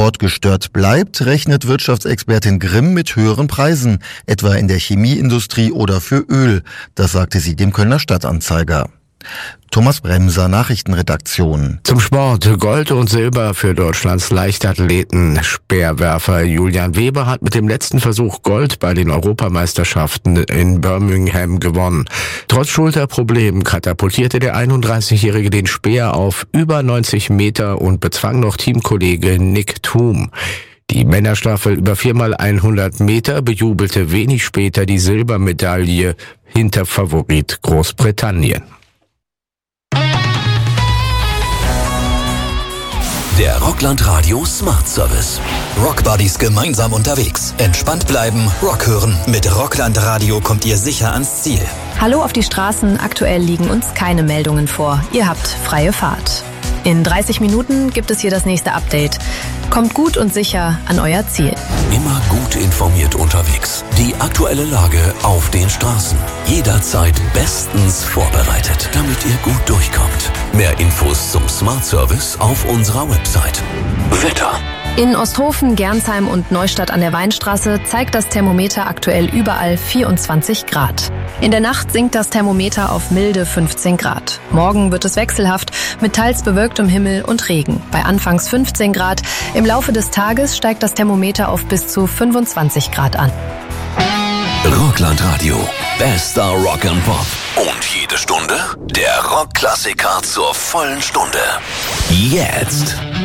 Export gestört bleibt, rechnet Wirtschaftsexpertin Grimm mit höheren Preisen, etwa in der Chemieindustrie oder für Öl. Das sagte sie dem Kölner Stadtanzeiger. Thomas Bremser, Nachrichtenredaktion. Zum Sport. Gold und Silber für Deutschlands Leichtathleten. Speerwerfer Julian Weber hat mit dem letzten Versuch Gold bei den Europameisterschaften in Birmingham gewonnen. Trotz Schulterproblemen katapultierte der 31-Jährige den Speer auf über 90 Meter und bezwang noch Teamkollege Nick Thum. Die Männerstaffel über 4x100 Meter bejubelte wenig später die Silbermedaille hinter Favorit Großbritannien. Der Rockland Radio Smart Service. Rockbuddies gemeinsam unterwegs. Entspannt bleiben, Rock hören. Mit Rockland Radio kommt ihr sicher ans Ziel. Hallo auf die Straßen. Aktuell liegen uns keine Meldungen vor. Ihr habt freie Fahrt. In 30 Minuten gibt es hier das nächste Update. Kommt gut und sicher an euer Ziel. Immer gut informiert unterwegs. Die aktuelle Lage auf den Straßen. Jederzeit bestens vorbereitet, damit ihr gut durchkommt. Mehr Infos zum Smart Service auf unserer Website. Wetter. In Osthofen, Gernsheim und Neustadt an der Weinstraße zeigt das Thermometer aktuell überall 24 Grad. In der Nacht sinkt das Thermometer auf milde 15 Grad. Morgen wird es wechselhaft mit teils bewölktem Himmel und Regen. Bei anfangs 15 Grad. Im Laufe des Tages steigt das Thermometer auf bis zu 25 Grad an. Rockland Radio. Bester Rock and Pop. Und jede Stunde der Rockklassiker zur vollen Stunde. Jetzt.